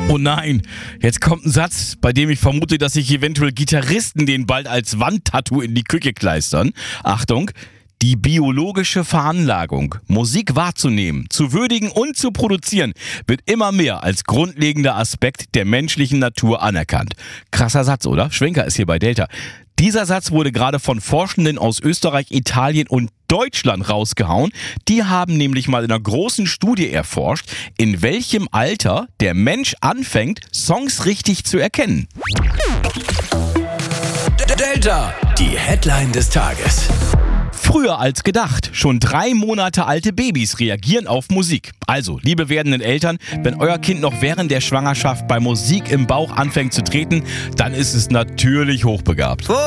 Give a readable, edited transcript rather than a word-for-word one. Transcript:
Oh nein, jetzt kommt ein Satz, bei dem ich vermute, dass sich eventuell Gitarristen den bald als Wandtattoo in die Küche kleistern. Achtung, die biologische Veranlagung, Musik wahrzunehmen, zu würdigen und zu produzieren, wird immer mehr als grundlegender Aspekt der menschlichen Natur anerkannt. Krasser Satz, oder? Schwenker ist hier bei Delta. Dieser Satz wurde gerade von Forschenden aus Österreich, Italien und Deutschland rausgehauen. Die haben nämlich mal in einer großen Studie erforscht, in welchem Alter der Mensch anfängt, Songs richtig zu erkennen. Delta, die Headline des Tages. Früher als gedacht. Schon 3 Monate alte Babys reagieren auf Musik. Also, liebe werdenden Eltern, wenn euer Kind noch während der Schwangerschaft bei Musik im Bauch anfängt zu treten, dann ist es natürlich hochbegabt.